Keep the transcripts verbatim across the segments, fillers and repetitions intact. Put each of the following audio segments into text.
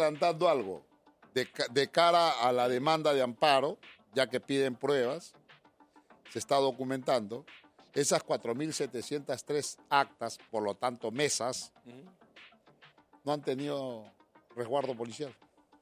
adelantando algo. De, de cara a la demanda de amparo, ya que piden pruebas, se está documentando, esas cuatro mil setecientas tres actas, por lo tanto mesas, uh-huh. no han tenido resguardo policial.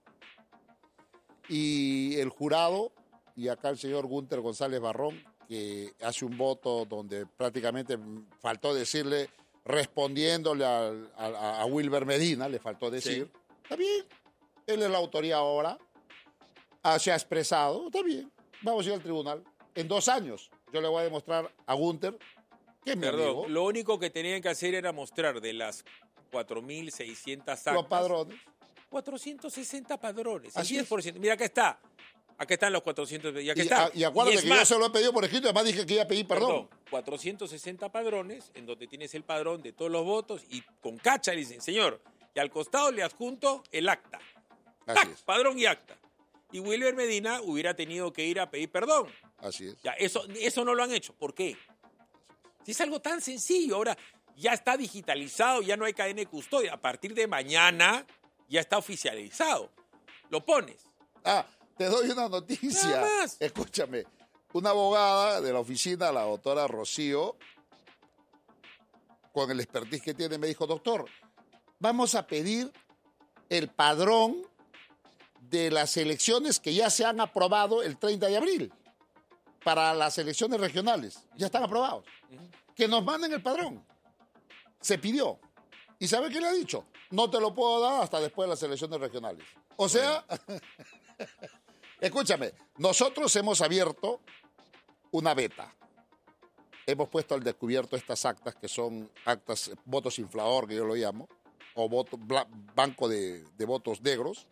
Y el jurado, y acá el señor Gunter González Barrón, que hace un voto donde prácticamente faltó decirle, respondiéndole a, a, a Wilber Medina, le faltó decir, sí. Está bien, él es la autoría ahora, ah, se ha expresado, está bien, vamos a ir al tribunal. En dos años yo le voy a demostrar a Gunter que me Perdón, amigo. Lo único que tenían que hacer era mostrar de las cuatro mil seiscientas actas. Los padrones. cuatrocientos sesenta padrones. Así el diez por ciento. Mira, acá está. Acá están los cuatrocientos. Y, acá y, está. A, y acuérdate y que más, yo se lo he pedido por escrito, además dije que iba a pedir perdón. perdón. cuatrocientos sesenta padrones, en donde tienes el padrón de todos los votos, y con cacha le dicen, señor, y al costado le adjunto el acta. Así es. Padrón y acta. Y Wilber Medina hubiera tenido que ir a pedir perdón. Así es. Ya, eso, eso no lo han hecho. ¿Por qué? Si es algo tan sencillo, ahora ya está digitalizado, ya no hay cadena de custodia. A partir de mañana ya está oficializado. Lo pones. Ah, te doy una noticia. Nada más. Escúchame. Una abogada de la oficina, la doctora Rocío, con el expertise que tiene, me dijo, doctor, vamos a pedir el padrón de las elecciones que ya se han aprobado el treinta de abril para las elecciones regionales. Ya están aprobados. Uh-huh. Que nos manden el padrón. Se pidió. ¿Y sabe qué le ha dicho? No te lo puedo dar hasta después de las elecciones regionales. O sea, bueno. Escúchame, nosotros hemos abierto una beta. Hemos puesto al descubierto estas actas que son actas, votos inflador, que yo lo llamo, o voto, bla, banco de, de votos negros.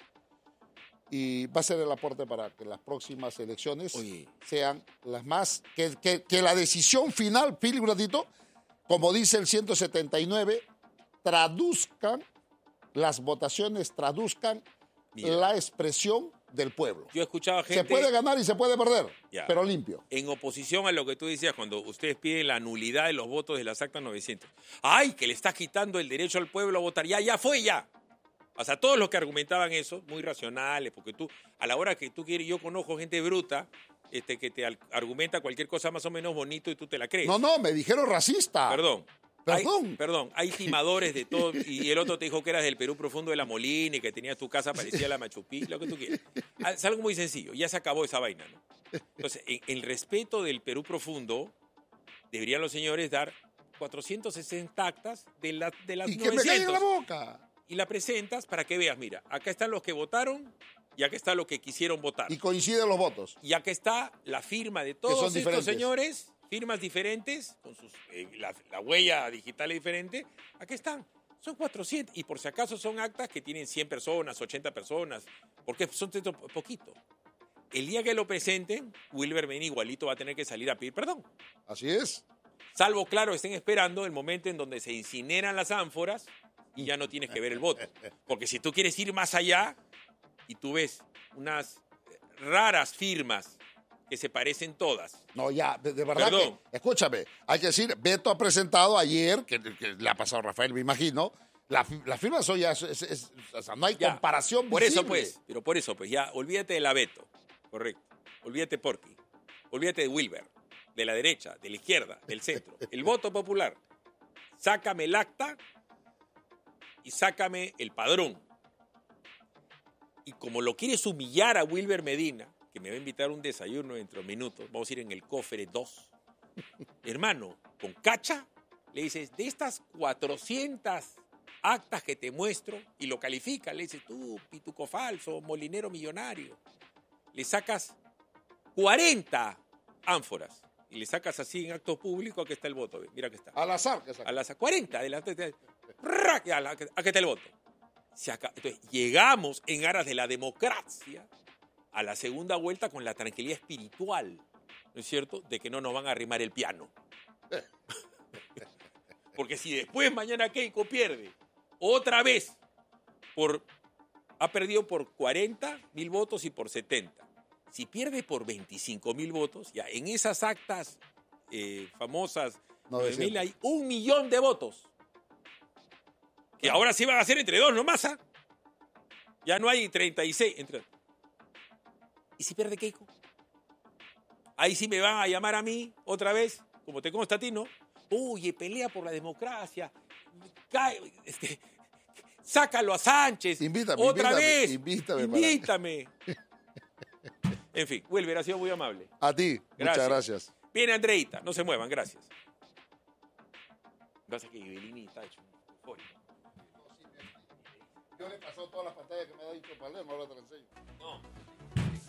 Y va a ser el aporte para que las próximas elecciones Oye. sean las más... Que, que, que la decisión final, Philip, un ratito, como dice el ciento setenta y nueve, traduzcan, las votaciones traduzcan Mira. la expresión del pueblo. Yo escuchaba gente... Se puede ganar y se puede perder, ya. pero limpio. En oposición a lo que tú decías, cuando ustedes piden la nulidad de los votos de las actas novecientos. ¡Ay, que le estás quitando el derecho al pueblo a votar! ¡Ya, ya fue, ya! O sea, todos los que argumentaban eso, muy racionales, porque tú, a la hora que tú quieres, yo conozco gente bruta este, que te argumenta cualquier cosa más o menos bonito y tú te la crees. No, no, me dijeron racista. Perdón. Perdón. Hay, perdón, hay timadores de todo, y el otro te dijo que eras del Perú profundo de la Molina y que tenías tu casa parecida a la Machu Picchu, lo que tú quieras. Es algo muy sencillo, ya se acabó esa vaina, ¿no? Entonces, en el respeto del Perú profundo, deberían los señores dar cuatrocientas sesenta actas de, la, de las y novecientas. Y que me caiga la boca. Y la presentas para que veas, mira, acá están los que votaron y acá está lo que quisieron votar. Y coinciden los votos. Y acá está la firma de todos estos diferentes. señores, firmas diferentes, con sus, eh, la, la huella digital es diferente. Acá están, son cuatrocientas. Y por si acaso son actas que tienen cien personas, ochenta personas, porque son poquito. El día que lo presenten, Wilber Medina igualito va a tener que salir a pedir perdón. Así es. Salvo, claro, estén esperando el momento en donde se incineran las ánforas y ya no tienes que ver el voto. Porque si tú quieres ir más allá y tú ves unas raras firmas que se parecen todas. No, ya, de, de verdad Perdón. que, escúchame, hay que decir, Beto ha presentado ayer, que, que le ha pasado a Rafael, me imagino, la, la firma son ya, es, es, es, o sea, no hay ya, comparación por visible. eso pues, pero por eso pues, ya, olvídate de la Beto, correcto, olvídate de Porky, olvídate de Wilber, de la derecha, de la izquierda, del centro, el voto popular, sácame el acta y sácame el padrón. Y como lo quieres humillar a Wilber Medina, que me va a invitar a un desayuno dentro de minutos, vamos a ir en el cofre dos. Hermano, con cacha, le dices, de estas cuatrocientas actas que te muestro, y lo califica, le dices, tú, pituco falso, molinero millonario, le sacas cuarenta ánforas, y le sacas así en acto público, aquí está el voto, mira que está. Al azar que saca. Al azar, cuarenta, de la, de, de, aquí está el voto. Se acaba, entonces, llegamos en aras de la democracia a la segunda vuelta con la tranquilidad espiritual, ¿no es cierto?, de que no nos van a arrimar el piano. Porque si después mañana Keiko pierde otra vez, por, ha perdido por cuarenta mil votos y por setenta. Si pierde por veinticinco mil votos, ya en esas actas eh, famosas, nueve mil hay un millón de votos. Que ahora sí van a ser entre dos nomás, ¿ah? Ya no hay treinta y seis. Entre... ¿Y si pierde Keiko? Ahí sí me van a llamar a mí otra vez, como te consta a ti, ¿no? Oye, pelea por la democracia. Cae, este, sácalo a Sánchez. Invítame, otra invítame, vez. invítame. Invítame. En fin, Wilber ha sido muy amable. A ti, Gracias. muchas gracias. Viene Andreita, no se muevan, gracias. Pasa que Ibelini está hecho un eufórico. Yo le he pasado todas las pantallas que me ha dicho Palermo, ahora te las enseño. No.